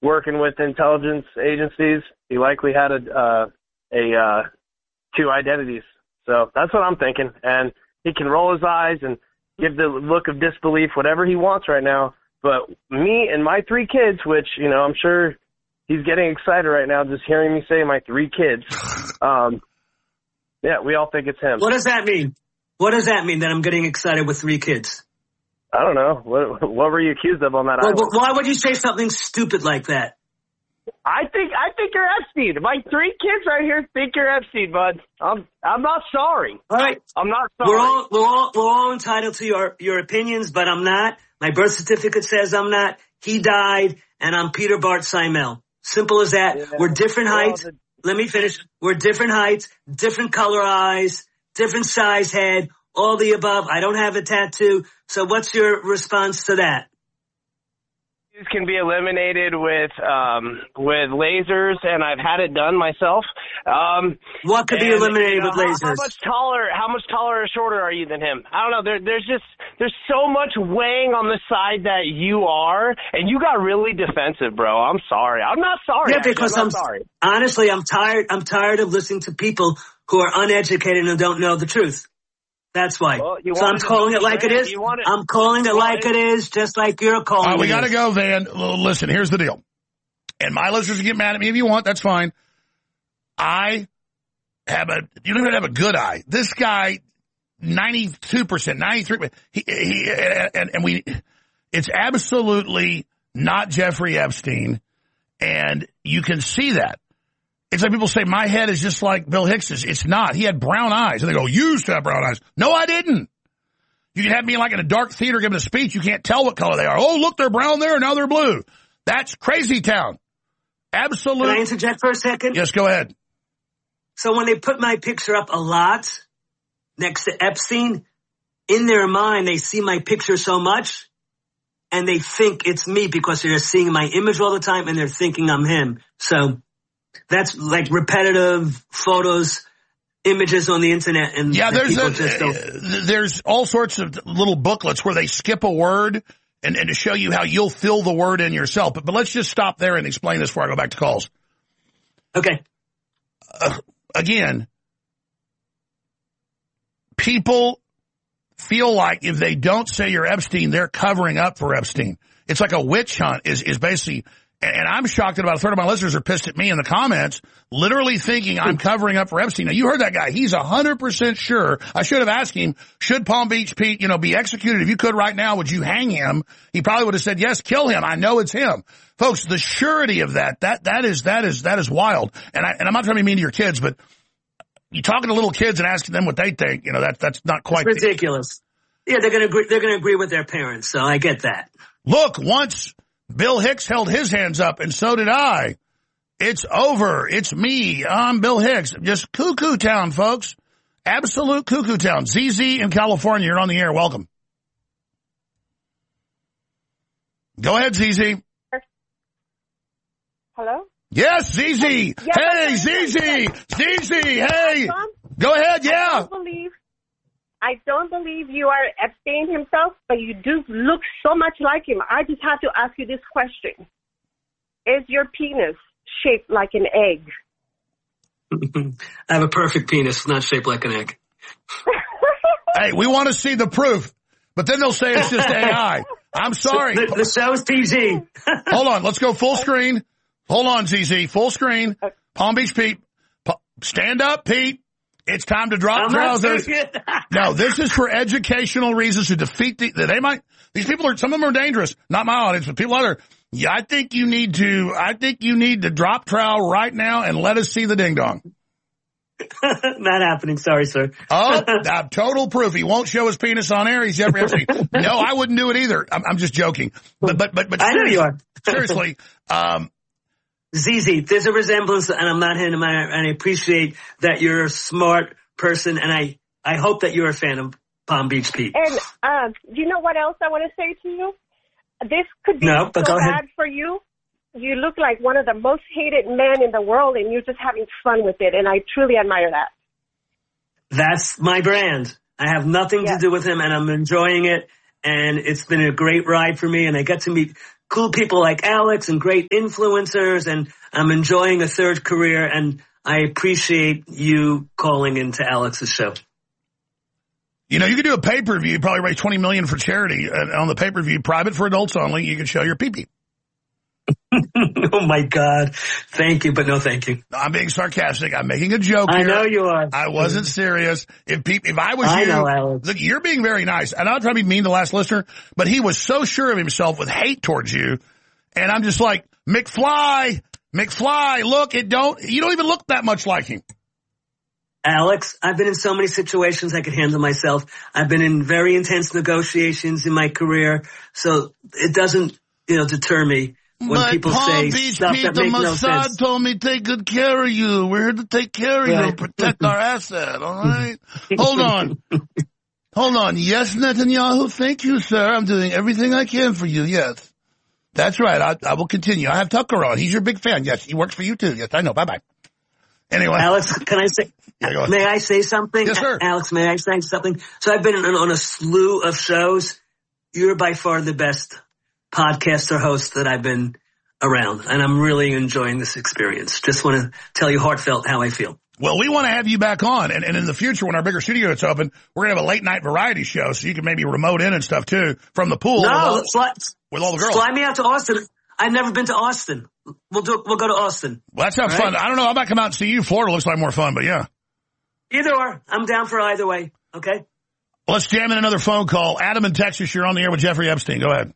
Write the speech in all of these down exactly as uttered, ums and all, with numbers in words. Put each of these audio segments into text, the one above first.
working with intelligence agencies. He likely had a uh, a uh, two identities. So that's what I'm thinking. And he can roll his eyes and give the look of disbelief, whatever he wants right now. But me and my three kids, which, you know, I'm sure he's getting excited right now just hearing me say my three kids. Um, yeah, we all think it's him. What does that mean? What does that mean that I'm getting excited with three kids? I don't know. What, what were you accused of on that well, island? Why would you say something stupid like that? I think I think you're Epstein. My three kids right here think you're Epstein, bud. I'm I'm not sorry. All right, I'm not sorry. We're all we're all we're all entitled to your your opinions, but I'm not. My birth certificate says I'm not. He died, and I'm Peter Bart Simel. Simple as that. Yeah, we're different heights. The- Let me finish. We're different heights, different color eyes, different size head, all the above. I don't have a tattoo. So what's your response to that? These can be eliminated with um, with lasers, and I've had it done myself. Um, what could and, be eliminated you know, with lasers? How, how much taller? How much taller or shorter are you than him? I don't know. There, there's just there's so much weighing on the side that you are, and you got really defensive, bro. I'm sorry. I'm not sorry. Yeah, actually. because I'm, I'm sorry. Honestly, I'm tired. I'm tired of listening to people who are uneducated and don't know the truth. That's why. Well, so I'm calling it like it is. I'm calling it like it is, just like you're calling uh, we it. We got to go, Van. Listen, here's the deal. And my listeners can get mad at me if you want. That's fine. I have a, you don't even have a good eye. This guy, ninety-two percent, ninety-three percent, he, he, and, and we, it's absolutely not Jeffrey Epstein. And you can see that. It's like people say, my head is just like Bill Hicks's. It's not. He had brown eyes. And they go, you used to have brown eyes. No, I didn't. You can have me like in a dark theater giving a speech. You can't tell what color they are. Oh, look, they're brown there. Now they're blue. That's crazy town. Absolute. Can I interject for a second? Yes, go ahead. So when they put my picture up a lot next to Epstein, in their mind, they see my picture so much and they think it's me because they're seeing my image all the time and they're thinking I'm him. So that's like repetitive photos, images on the internet, and yeah, there's a, just don't. there's all sorts of little booklets where they skip a word and, and to show you how you'll fill the word in yourself. But but let's just stop there and explain this before I go back to calls. Okay. Uh, again, people feel like if they don't say you're Epstein, they're covering up for Epstein. It's like a witch hunt. Is is basically. And I'm shocked that about a third of my listeners are pissed at me in the comments, literally thinking I'm covering up for Epstein. Now, you heard that guy. He's one hundred percent sure. I should have asked him, should Palm Beach Pete, you know, be executed? If you could right now, would you hang him? He probably would have said, yes, kill him. I know it's him. Folks, the surety of that, that, that is, that is, that is wild. And I, and I'm not trying to be mean to your kids, but you talking to little kids and asking them what they think, you know, that, that's not quite it's ridiculous. The, yeah, they're going to agree, they're going to agree with their parents. So I get that. Look, once Bill Hicks held his hands up, and so did I. It's over. It's me. I'm Bill Hicks. Just cuckoo town, folks. Absolute cuckoo town. Z Z in California, you're on the air. Welcome. Go ahead, Z Z. Hello? Yes, Z Z. Yes, hey, Z Z. Z Z, hey. Go ahead, yeah. I don't believe I don't believe you are Epstein himself, but you do look so much like him. I just have to ask you this question. Is your penis shaped like an egg? I have a perfect penis, not shaped like an egg. Hey, we want to see the proof, but then they'll say it's just A I. I'm sorry. The, the show's P G. Hold on. Let's go full screen. Hold on, Z Z. Full screen. Palm Beach Pete. Stand up, Pete. It's time to drop I'm trousers. No, this is for educational reasons to defeat the, they might, these people are, some of them are dangerous. Not my audience, but people out there. Yeah, I think you need to, I think you need to drop trowel right now and let us see the ding dong. Not happening. Sorry, sir. Oh, uh, total proof. He won't show his penis on air. He's Jeffrey Epstein. No, I wouldn't do it either. I'm, I'm just joking. But, but, but, but I know you are. Seriously, um, Z Z, there's a resemblance, and I'm not him, and I appreciate that you're a smart person, and I, I hope that you're a fan of Palm Beach Pete. And uh, do you know what else I want to say to you? This could be no, but so go bad ahead. for you. You look like one of the most hated men in the world, and you're just having fun with it, and I truly admire that. That's my brand. I have nothing yes. to do with him, and I'm enjoying it, and it's been a great ride for me, and I get to meet cool people like Alex and great influencers, and I'm enjoying a third career, and I appreciate you calling into Alex's show. You know, you could do a pay-per-view, probably raise twenty million dollars for charity. And on the pay-per-view, private for adults only, you can show your pee-pee. Oh, my God. Thank you, but no thank you. I'm being sarcastic. I'm making a joke I here. know you are. I wasn't serious. If pe- if I was I you, know, Alex. Look, you're being very nice. And I'm not trying to be mean to the last listener, but he was so sure of himself with hate towards you. And I'm just like, McFly, McFly, look, it don't, you don't even look that much like him. Alex, I've been in so many situations I could handle myself. I've been in very intense negotiations in my career, so it doesn't, you know, deter me when but people Palm say Beach stuff Pete, that the makes no Mossad sense. told me take good care of you. We're here to take care of Right. you, protect our asset, all right? Hold on. Hold on. Yes, Netanyahu, thank you, sir. I'm doing everything I can for you, yes. That's right. I, I will continue. I have Tucker on. He's your big fan. Yes, he works for you, too. Yes, I know. Bye-bye. Anyway. Alex, can I say, Yeah, may I say something? Yes, sir. Alex, may I say something? So I've been on, on a slew of shows. You're by far the best podcaster host that I've been around, and I'm really enjoying this experience. Just want to tell you heartfelt how I feel. Well, we want to have you back on, and, and in the future, when our bigger studio gets open, we're going to have a late-night variety show, so you can maybe remote in and stuff, too, from the pool. No, with all, fly, with all the girls. fly me out to Austin. I've never been to Austin. We'll do. We'll go to Austin. Well, that sounds Right? fun. I don't know. I might come out and see you. Florida looks like more fun, but yeah. Either or. I'm down for either way. Okay? Well, let's jam in another phone call. Adam in Texas, you're on the air with Jeffrey Epstein. Go ahead.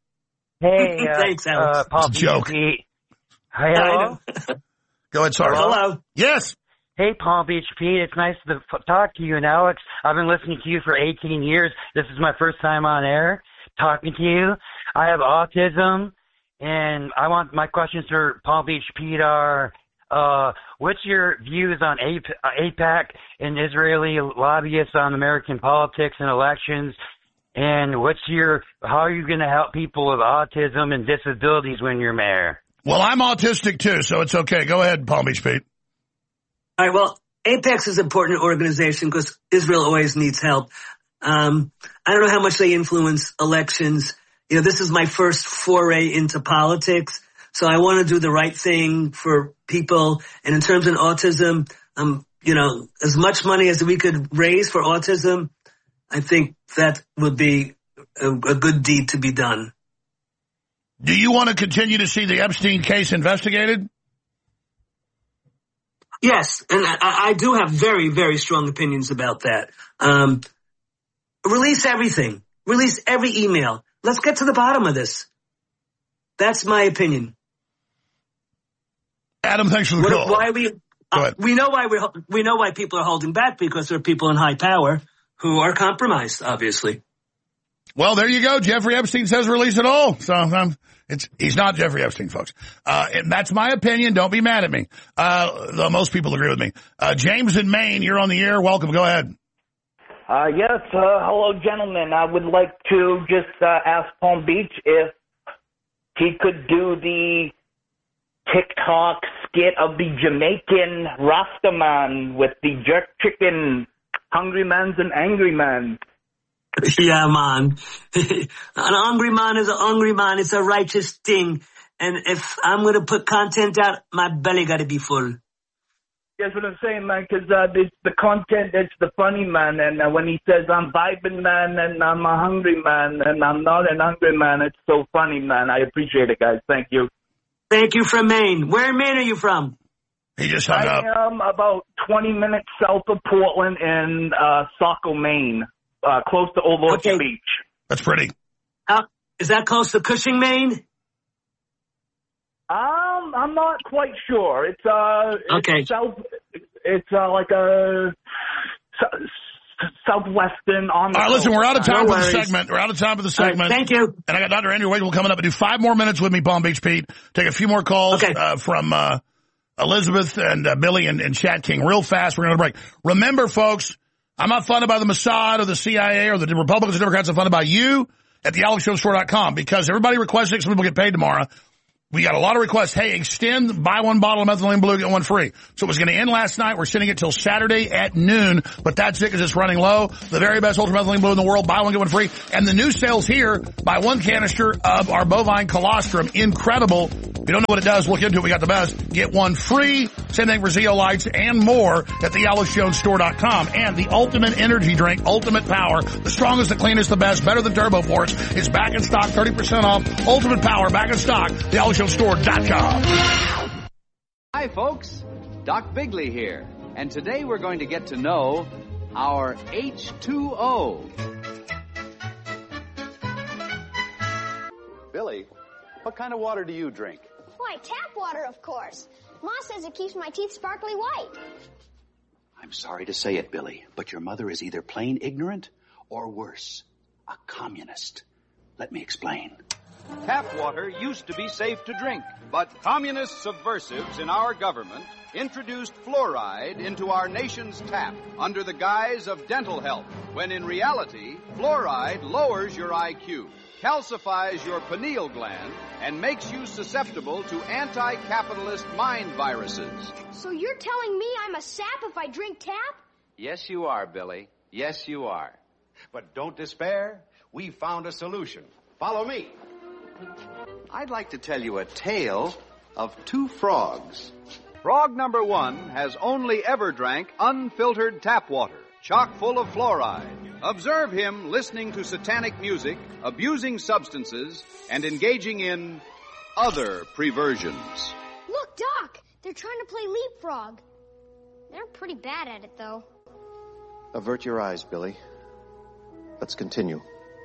Hey, uh, Thanks, Alex. uh, Paul It's a joke. Beach. Hey, hello? Go ahead, sorry. Hello. Yes. Hey, Palm Beach Pete. It's nice to f- talk to you and Alex. I've been listening to you for eighteen years. This is my first time on air talking to you. I have autism, and I want my questions for Palm Beach Pete are, uh, what's your views on A P- uh, AIPAC and Israeli lobbyists on American politics and elections? And what's your, how are you going to help people with autism and disabilities when you're mayor? Well, I'm autistic, too, so it's okay. Go ahead, Palm Beach Pete. All right. Well, AIPAC is an important organization because Israel always needs help. Um, I don't know how much they influence elections. You know, this is my first foray into politics, so I want to do the right thing for people. And in terms of autism, um, you know, as much money as we could raise for autism, I think that would be a, a good deed to be done. Do you want to continue to see the Epstein case investigated? Yes, and I, I do have very, very strong opinions about that. Um, release everything. Release every email. Let's get to the bottom of this. That's my opinion. Adam, thanks for the What, call. why we? Go Uh, ahead. we know why we we know why people are holding back, because there are people in high power who are compromised. Obviously. Well, there you go. Jeffrey Epstein says release it all. So um, it's he's not Jeffrey Epstein, folks. Uh, and that's my opinion. Don't be mad at me. Uh, though most people agree with me. Uh, James in Maine, you're on the air. Welcome. Go ahead. Uh, yes, uh, hello, gentlemen. I would like to just uh, ask Palm Beach if he could do the TikTok skit of the Jamaican Rastaman with the jerk chicken, hungry man's an angry man. Yeah, man. An hungry man is a hungry man. It's a righteous thing. And if I'm going to put content out, my belly got to be full. That's what I'm saying, man, because uh, it's the content that's the funny, man. And uh, when he says, I'm vibing, man, and I'm a hungry man, and I'm not an hungry man, it's so funny, man. I appreciate it, guys. Thank you. Thank you from Maine. Where in Maine are you from? He just hung up. I am about twenty minutes south of Portland in uh, Saco, Maine, uh, close to Old Orchard Okay. Beach. That's pretty. How, is that close to Cushing, Maine? Um, I'm not quite sure. It's uh, it's Okay. south. It's uh, like a s- southwestern on the All right, listen, coast. we're out of time No for the worries. segment. We're out of time for the All right, segment. thank you. And I got Doctor Andrew Wagle coming up and do five more minutes with me, Palm Beach Pete. Take a few more calls Okay. uh, from uh, Elizabeth and uh, Billy and, and Chat King real fast. We're going to break. Remember, folks, I'm not funded by the Mossad or the C I A or the Republicans or Democrats. I'm funded by you at the alex jones store dot com because everybody requested it. Some people get paid tomorrow. We got a lot of requests. Hey, extend, buy one bottle of methylene blue, get one free. So it was going to end last night. We're sending it till Saturday at noon, but that's it because it's running low. The very best ultra methylene blue in the world. Buy one, get one free. And the new sales here, buy one canister of our bovine colostrum. Incredible. If you don't know what it does, look into it. We got the best. Get one free. Same thing for zeolites and more at the alex jones store dot com. And the ultimate energy drink, Ultimate Power, the strongest, the cleanest, the best, better than Turbo Force. It's back in stock, thirty percent off. Ultimate Power, back in stock. The alex jones store dot com. Hi, folks. Doc Bigley here. And today we're going to get to know our H two O. Billy, what kind of water do you drink? Why, tap water, of course. Ma says it keeps my teeth sparkly white. I'm sorry to say it, Billy, but your mother is either plain ignorant or worse, a communist. Let me explain. Tap water used to be safe to drink, but communist subversives in our government introduced fluoride into our nation's tap under the guise of dental health, when in reality, fluoride lowers your I Q, calcifies your pineal gland, and makes you susceptible to anti-capitalist mind viruses. So you're telling me I'm a sap if I drink tap? Yes, you are, Billy. Yes, you are. But don't despair. We found a solution. Follow me. I'd like to tell you a tale of two frogs. Frog number one has only ever drank unfiltered tap water, chock full of fluoride. Observe him listening to satanic music, abusing substances, and engaging in other perversions. Look, Doc, they're trying to play leapfrog. They're pretty bad at it, though. Avert your eyes, Billy. Let's continue.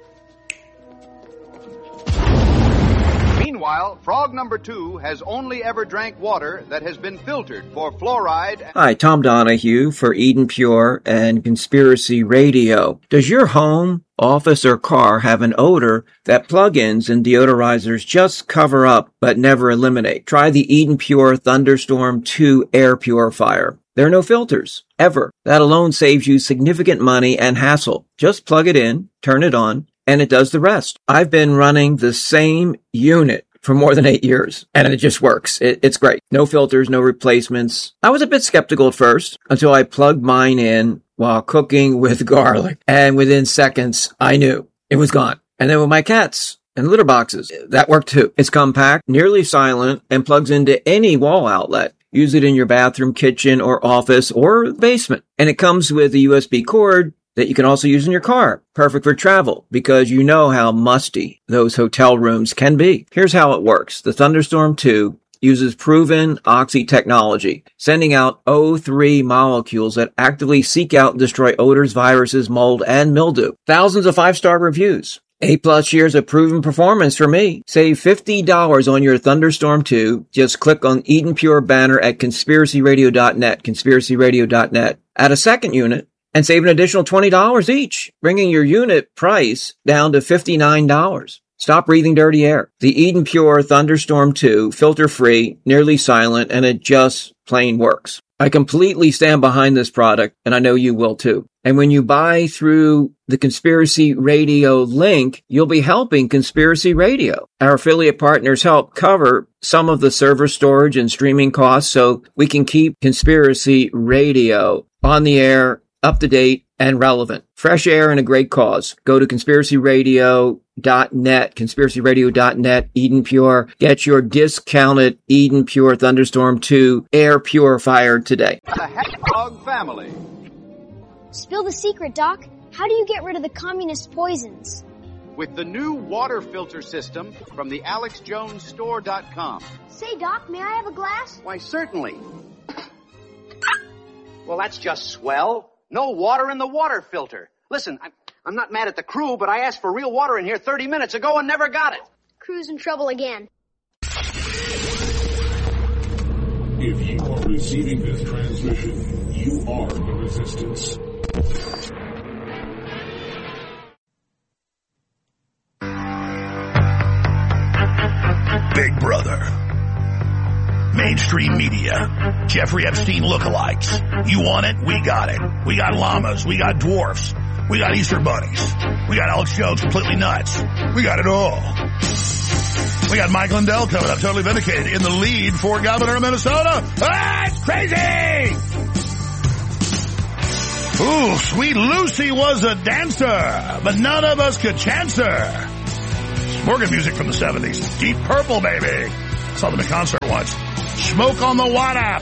Meanwhile, frog number two has only ever drank water that has been filtered for fluoride. Hi, Tom Donahue for Eden Pure and Conspiracy Radio. Does your home, office, or car have an odor that plug-ins and deodorizers just cover up but never eliminate? Try the Eden Pure Thunderstorm two air purifier. There are no filters, ever. That alone saves you significant money and hassle. Just plug it in, turn it on, and it does the rest. I've been running the same unit for more than eight years, and it just works. It, it's great. No filters, no replacements. I was a bit skeptical at first until I plugged mine in while cooking with garlic, and within seconds, I knew it was gone. And then with my cats and litter boxes, that worked too. It's compact, nearly silent, and plugs into any wall outlet. Use it in your bathroom, kitchen, or office, or basement. And it comes with a U S B cord that you can also use in your car. Perfect for travel, because you know how musty those hotel rooms can be. Here's how it works. The Thunderstorm two uses proven oxy technology, sending out O three molecules that actively seek out and destroy odors, viruses, mold, and mildew. Thousands of five-star reviews. Eight-plus years of proven performance for me. Save fifty dollars on your Thunderstorm two. Just click on Eden Pure banner at conspiracy radio dot net, conspiracy radio dot net. Add a second unit and save an additional twenty dollars each, bringing your unit price down to fifty-nine dollars. Stop breathing dirty air. The Eden Pure Thunderstorm two, filter-free, nearly silent, and it just plain works. I completely stand behind this product, and I know you will too. And when you buy through the Conspiracy Radio link, you'll be helping Conspiracy Radio. Our affiliate partners help cover some of the server storage and streaming costs so we can keep Conspiracy Radio on the air, up to date, and relevant. Fresh air and a great cause. Go to conspiracy radio dot net, conspiracy radio dot net, Eden Pure. Get your discounted Eden Pure Thunderstorm two air purifier today. The Hedgehog family. Spill the secret, Doc. How do you get rid of the communist poisons? With the new water filter system from the alex jones store dot com. Say, Doc, may I have a glass? Why, certainly. Well, that's just swell. No water in the water filter. Listen, I'm, I'm not mad at the crew, but I asked for real water in here thirty minutes ago and never got it. Crew's in trouble again. If you are receiving this transmission, you are the resistance. Big Brother. Mainstream media. Jeffrey Epstein lookalikes. You want it? We got it. We got llamas. We got dwarfs. We got Easter bunnies. We got Alex Jones completely nuts. We got it all. We got Mike Lindell coming up, totally vindicated, in the lead for governor of Minnesota. Ah, it's crazy! Ooh, Sweet Lucy was a dancer, but none of us could chance her. More good music from the seventies. Deep Purple, baby. Saw them in concert once. Smoke on the Water.